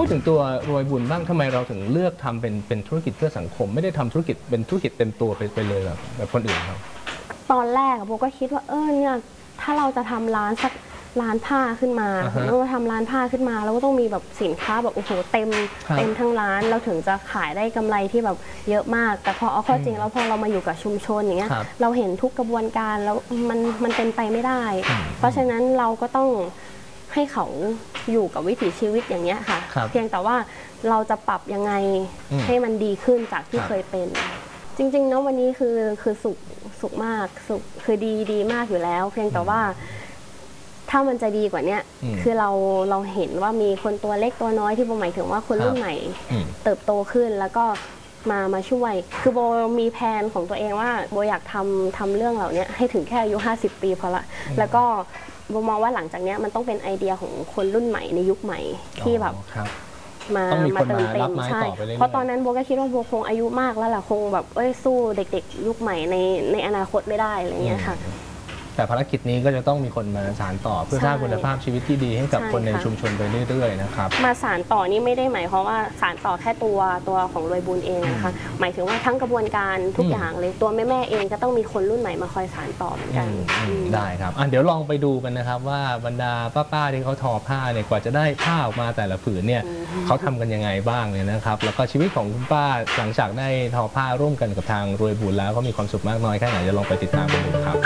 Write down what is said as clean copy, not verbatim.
พูดถึงตัวรวยบุญบ้างทำไมเราถึงเลือกทำเป็นธุรกิจเพื่อสังคมไม่ได้ทำธุรกิจเป็นธุรกิจเต็มตัวไปเลยแบบคนอื่นเขาตอนแรกโบก็คิดว่าเนี่ยถ้าเราจะทำร้านสักร้านผ้าขึ้นมาเราทำร้านผ้าขึ้นมาเราก็ต้องมีแบบสินค้าแบบโอ้โหเต็มทั้งร้านเราถึงจะขายได้กำไรที่แบบเยอะมากแต่พอเอาข้อจริงแล้วพอเรามาอยู่กับชุมชนอย่างเงี้ยเราเห็นทุกกระบวนการแล้วมันเป็นไปไม่ได้เพราะฉะนั้นเราก็ต้องให้เขาอยู่กับวิถีชีวิตอย่างเงี้ยค่ะเพียงแต่ว่าเราจะปรับยังไงให้มันดีขึ้นจากที่เคยเป็นจริงๆเนาะวันนี้คือสุขมากสุขคือดีมากอยู่แล้วเพียงแต่ว่าถ้ามันจะดีกว่านี้คือเราเห็นว่ามีคนตัวเล็กตัวน้อยที่โบหมายถึงว่าคนรุ่นใหม่เติบโตขึ้นแล้วก็มาช่วยคือโบมีแผนของตัวเองว่าโบอยากทำเรื่องเหล่านี้ให้ถึงแค่อายุ50 ปีพอละแล้วก็โบมองว่าหลังจากนี้มันต้องเป็นไอเดียของคนรุ่นใหม่ในยุคใหม่ที่แบบมาเติมเต็มใช่เพราะตอนนั้นโบก็คิดว่าโบคงอายุมากแล้วล่ะคงแบบสู้เด็กๆยุคใหม่ในอนาคตไม่ได้อะไรเงี้ยค่ะแต่ภารกิจนี้ก็จะต้องมีคนมาสานต่อเพื่อสร้างคุณภาพชีวิตที่ดีให้กับคนในชุมชนไปเรื่อยๆนะครับมาสานต่อนี่ไม่ได้หมายความว่าสานต่อแค่ตัวของรวยบุญเองนะคะหมายถึงว่าทั้งกระบวนการทุกอย่างเลยตัวแม่เองก็ต้องมีคนรุ่นใหม่มาคอยสานต่อเหมือนกันได้ครับเดี๋ยวลองไปดูกันนะครับว่าบรรดาป้าที่เขาทอผ้าเนี่ยกว่าจะได้ผ้าออกมาแต่ละผืนเนี่ยเขาทำกันยังไงบ้างเนี่ยนะครับแล้วก็ชีวิตของคุณป้าหลังจากได้ทอผ้าร่วมกันกับทางรวยบุญแล้วเขามีความสุขมากน้อยแค่ไหนจะลองไปติดตามกันดูครับ